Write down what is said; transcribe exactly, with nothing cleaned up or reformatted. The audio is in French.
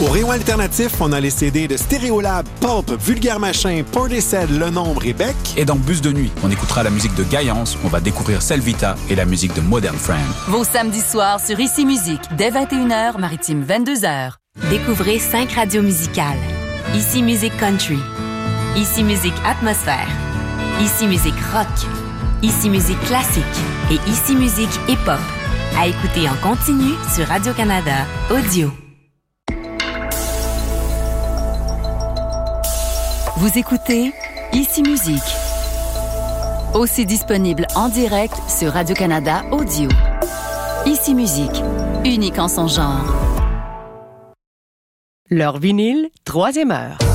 Au rayon alternatif, on a les C D de Stéréolab, Pulp, Vulgaire Machin, Portishead, Le Nombre et Beck. Et dans Bus de nuit, on écoutera la musique de Gaillance, on va découvrir Selvita et la musique de Modern Friend. Vos samedis soirs sur Ici Musique, dès vingt et une heures, Maritime vingt-deux heures. Découvrez cinq radios musicales. Ici Musique Country, Ici Musique Atmosphère, Ici Musique Rock, Ici Musique Classique et Ici Musique Hip-Hop. À écouter en continu sur Radio-Canada Audio. Vous écoutez Ici Musique. Aussi disponible en direct sur Radio-Canada Audio. Ici Musique, unique en son genre. Leur vinyle, troisième heure.